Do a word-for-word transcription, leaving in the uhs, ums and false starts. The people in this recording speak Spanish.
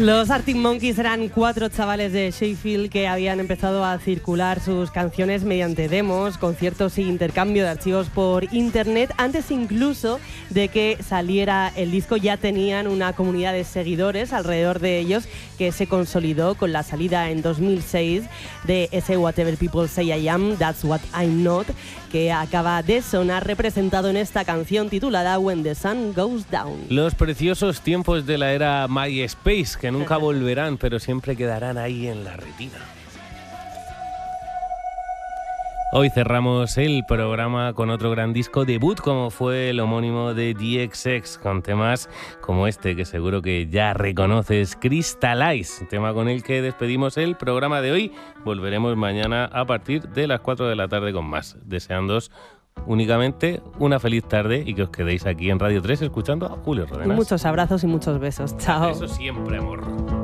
Los Arctic Monkeys eran cuatro chavales de Sheffield que habían empezado a circular sus canciones mediante demos, conciertos e intercambio de archivos por internet. Antes incluso de que saliera el disco ya tenían una comunidad de seguidores alrededor de ellos que se consolidó con la salida en dos mil seis de ese Whatever People Say I Am, That's What I'm Not, que acaba de sonar representado en esta canción titulada When the Sun Goes Down. Los preciosos tiempos de la era MySpace, que nunca volverán, pero siempre quedarán ahí en la retina. Hoy cerramos el programa con otro gran disco debut, como fue el homónimo de D X X, con temas como este, que seguro que ya reconoces, Crystallize, tema con el que despedimos el programa de hoy. Volveremos mañana a partir de las cuatro de la tarde con más, deseándoos únicamente una feliz tarde y que os quedéis aquí en Radio tres escuchando a Julio Rodenas. Muchos abrazos y muchos besos. Chao. Eso siempre, amor.